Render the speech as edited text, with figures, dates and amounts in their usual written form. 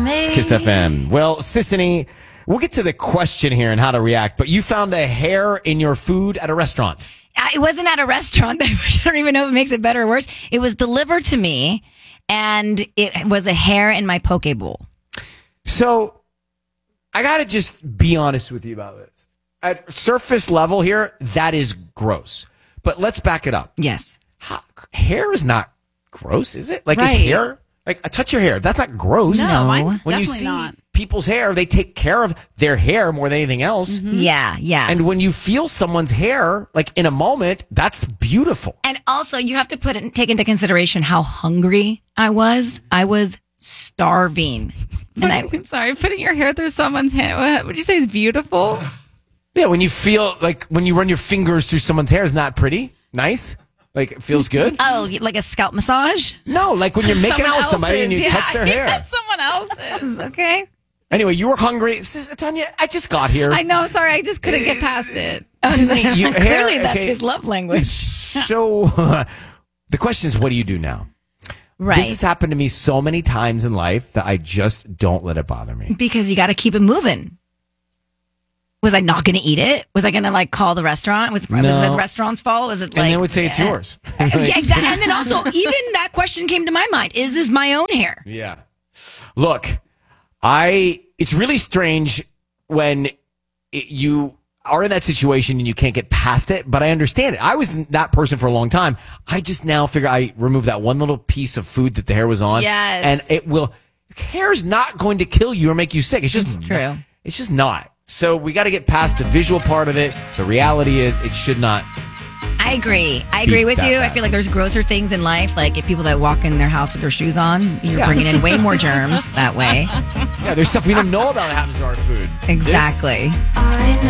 It's Kiss FM. Well, Sissany, we'll get to the question here and how to react, but you found a hair in your food at a restaurant. It wasn't at a restaurant. I don't even know if it makes it better or worse. It was delivered to me, and it was a hair in my poke bowl. So, I got to just be honest with you about this. At surface level here, that is gross. But let's back it up. Yes. Hair is not gross, is it? Like, right. Is hair? Like, touch your hair. That's not gross. No, mine's when you definitely see not. people's hair, they take care of their hair more than anything else. Mm-hmm. Yeah. And when you feel someone's hair, like in a moment, that's beautiful. And also, you have to take into consideration how hungry I was. I was starving. And I'm sorry, putting your hair through someone's hair, what would you say is beautiful? Yeah, when you feel like when you run your fingers through someone's hair, isn't that pretty? Nice? Like, it feels good? Oh, like a scalp massage? No, like when you're making out with somebody and you touch their hair. That's someone else's. Okay. Anyway, you were hungry. Tanya, I just got here. I know, sorry, I just couldn't get past it. Clearly, that's his love language. So, the question is, what do you do now? Right. This has happened to me so many times in life that I just don't let it bother me. Because you got to keep it moving. Was I not going to eat it? Was I going to call the restaurant? Was it the restaurant's fault? Was it and they would say it's yours. Yeah, exactly. And then also, even that question came to my mind. Is this my own hair? Yeah. Look, it's really strange when you are in that situation and you can't get past it, but I understand it. I was that person for a long time. I just now figure I remove that one little piece of food that the hair was on. Yes. And hair's not going to kill you or make you sick. It's just true. It's just not. So we got to get past the visual part of it. The reality is it should not. I agree. I agree with you. Bad. I feel like there's grosser things in life, like if people that walk in their house with their shoes on, you're bringing in way more germs that way. Yeah, there's stuff we don't know about that happens to our food. Exactly.